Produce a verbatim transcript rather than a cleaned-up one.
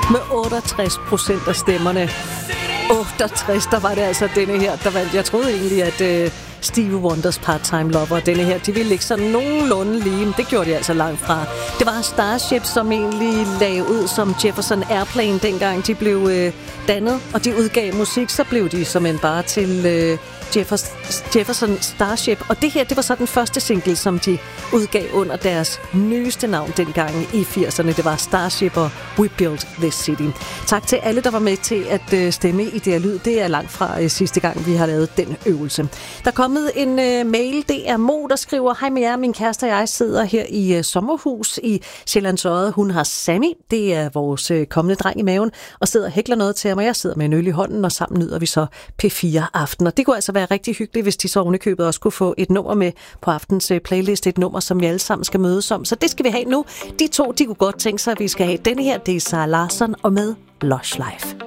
med otteogtres procent af stemmerne. otteogtres, der var det altså denne her, der vandt. Jeg troede egentlig, at øh, Stevie Wonders Part-Time Lover, denne her, de ville ligge sådan nogenlunde lige, men det gjorde de altså langt fra. Det var Starship, som egentlig lagde ud som Jefferson Airplane, dengang de blev øh, dannet, og de udgav musik, så blev de som bare til øh, Jefferson Starship. Og det her, det var så den første single, som de udgav under deres nyeste navn dengang i firserne. Det var Starship og We Built This City. Tak til alle, der var med til at øh, stemme i det her lyd. Det er langt fra øh, sidste gang, vi har lavet den øvelse. Der er kommet en øh, mail. Det er Mo, der skriver: Hej med jer, min kæreste og jeg sidder her i øh, sommerhus i Sjællands Odde. Hun har Sammy, det er vores øh, kommende dreng i maven, og sidder og hækler noget til ham, og jeg sidder med en øl i hånden, og sammen nyder vi så P fire Aften. Og det kunne altså være rigtig hyggeligt, hvis de så ovenikøbet også kunne få et nummer med på aftens øh, playlist, et nummer, som vi alle sammen skal mødes om. Så det skal vi have nu. De to, de kunne godt tænke sig, at vi skal have denne her. Det er Sarah Larsson og med Lush Life.